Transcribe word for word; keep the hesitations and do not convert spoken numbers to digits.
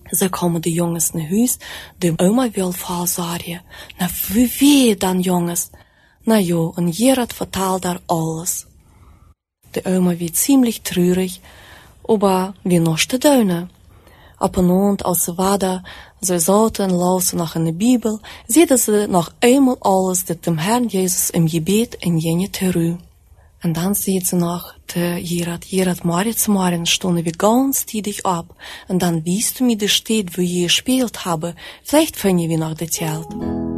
Ze komen de jongens naar huis. De oma wil veel zorgen. Nou, wie weet dan, jongens? Nou jo, en Gerard vertelt daar alles. De oma werd ziemlich treurig, aber wie noch te duinen. Op een avond, als ze waren, ze zaten en luisterden nog in de Bibel, zeiden ze nog eenmaal alles dat dem Herrn Jezus im Gebet in jene terug. En dan zei ze nog te Gerard, Gerard, morgen zu morgen stonden wir ganz tidig op. En dan wiest du mir de Stadt, wo je gespeeld hebben. Vielleicht finden wir noch das Geld.